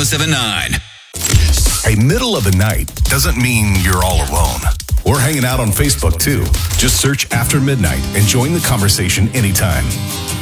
1079. Hey, middle of the night doesn't mean you're all alone. We're hanging out on Facebook too. Just search After Midnight and join the conversation anytime.